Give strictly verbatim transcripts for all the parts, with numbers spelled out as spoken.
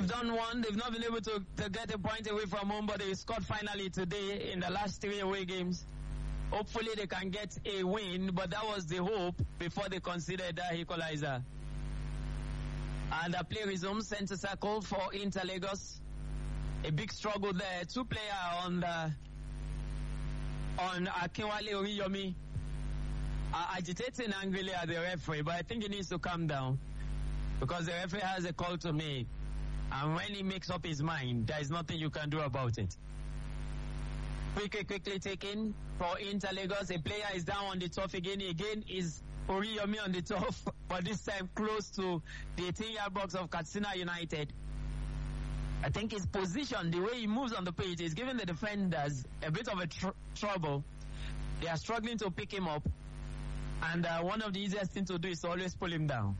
They've done one. They've not been able to, to get a point away from home, but they scored finally today in the last three away games. Hopefully they can get a win, but that was the hope before they considered that equalizer. And the play resumes, center circle for Inter Lagos. A big struggle there. Two players on the on Akinwale Oriyomi are agitating angrily at the referee, but I think he needs to calm down because the referee has a call to make. And when he makes up his mind, there is nothing you can do about it. Quickly, quickly taken for Inter Lagos. A player is down on the turf again. Again is Oriyomi on the turf, but this time close to the eighteen-yard box of Katsina United. I think his position, the way he moves on the pitch, is giving the defenders a bit of a tr trouble. They are struggling to pick him up. And uh, one of the easiest things to do is to always pull him down.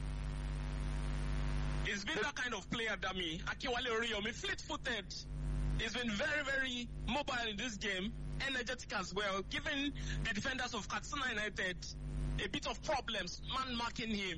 He's been that kind of player, Dami. Akinwale Oriyomi, fleet-footed. He's been very, very mobile in this game, energetic as well, giving the defenders of Katsina United a bit of problems, man marking him,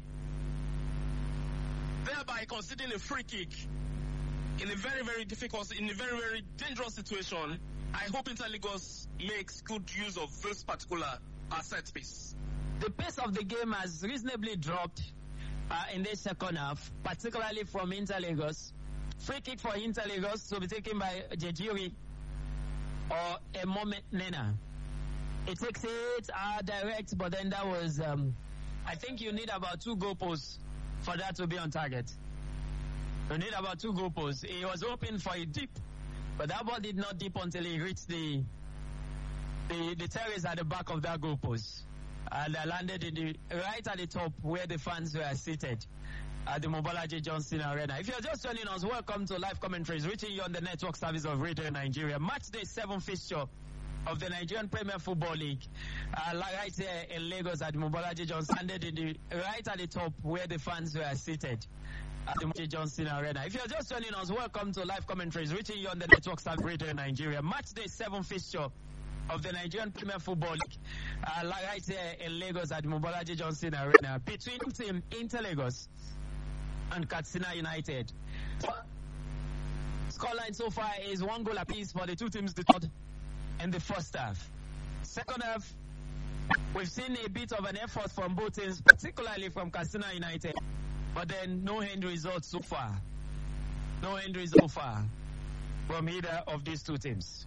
thereby conceding a free kick in a very, very difficult, in a very, very dangerous situation. I hope Inter Lagos makes good use of this particular uh, set piece. The pace of the game has reasonably dropped uh, in this second half, particularly from Inter Lagos. Free kick for Inter Lagos to be taken by Jejiri or Emomet Nena. It takes it uh, direct, but then that was, um, I think you need about two goalposts for that to be on target. You need about two goalposts. He was hoping for a dip, but that ball did not dip until he reached the the, the terrace at the back of that goalpost. And I landed in the right at the top where the fans were seated at the Mobolaji Johnson Arena. If you're just joining us, welcome to live commentaries reaching you on the network service of Radio Nigeria. Match day seven fixture of the Nigerian Premier Football League. Uh, right here in Lagos at the Mobolaji Johnson, landed in the right at the top where the fans were seated at the Mobolaji Johnson Arena. If you're just joining us, welcome to live commentaries reaching you on the network service of Radio Nigeria. Match day seven fixture of the Nigerian Premier Football League. Uh, right here in Lagos at the Mobolaji Johnson Arena. Between team Inter Lagos and Katsina United. Scoreline so far is one goal apiece for the two teams third in the first half. Second half, we've seen a bit of an effort from both teams, particularly from Katsina United, but then no end result so far. No end result so far from either of these two teams.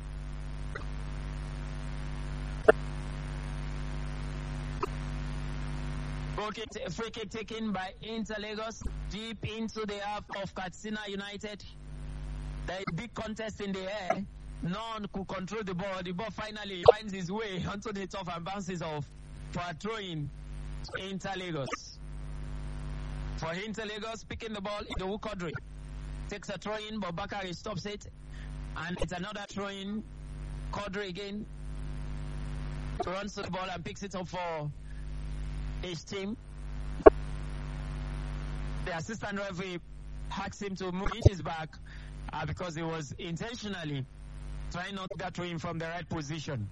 Free kick taken by Inter Lagos deep into the half of Katsina United. There is a big contest in the air. None could control the ball. The ball finally finds its way onto the top and bounces off for a throw-in to Inter Lagos. For Inter Lagos, picking the ball, Idowu Quadri takes a throw-in, but Bakari stops it. And it's another throw-in. Quadri again runs to the ball and picks it up for his team. The assistant referee asks him to move his back uh, because he was intentionally trying not to get to him from the right position.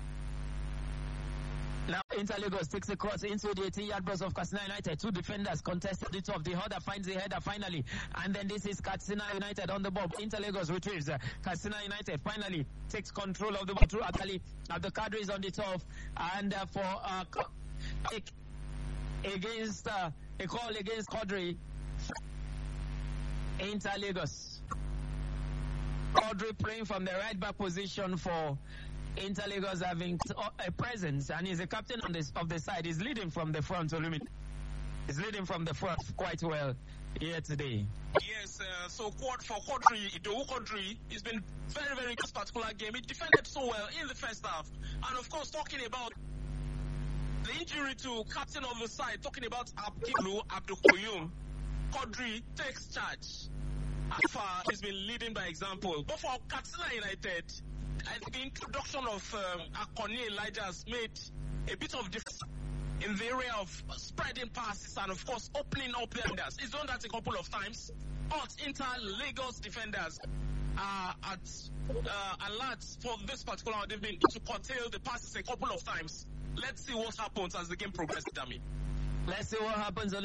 Now Inter Lagos takes a cross into the eighteen-yard box of Katsina United. Two defenders contested the top. The header finds the header finally. And then this is Katsina United on the ball. Inter Lagos retrieves. Uh, Katsina United finally takes control of the ball through Akali. Uh, the Cadre is on the top. And uh, for uh, against uh, a call against Quadri, Inter Lagos. Quadri playing from the right back position for Inter Lagos, having a presence, and he's a captain on this of the side. He's leading from the front. So he's leading from the front quite well here today. Yes, uh, so quad for Quadri, Idowu Quadri, he's been very, very good this particular game. He defended so well in the first half, and of course, talking about the injury to captain of the side, talking about Abdul Abdul Koyum, Quadri takes charge. And far, he's been leading by example. But for Katsina United, I think the introduction of um, Akoni Elijah has made a bit of difference in the area of spreading passes and, of course, opening up defenders. He's done that a couple of times. But Inter Lagos defenders are at uh, alert for this particular. They've been to curtail the passes a couple of times. Let's see what happens as the game progresses, Dami. Let's see what happens.